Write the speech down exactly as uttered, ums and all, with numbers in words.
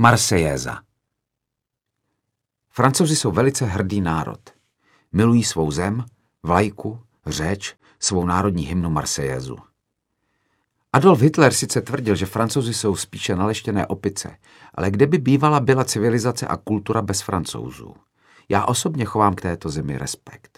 Marsejéza. Francouzi jsou velice hrdý národ. Milují svou zem, vlajku, řeč, svou národní hymnu Marsejézu. Adolf Hitler sice tvrdil, že Francouzi jsou spíše naleštěné opice, ale kde by bývala byla civilizace a kultura bez Francouzů? Já osobně chovám k této zemi respekt.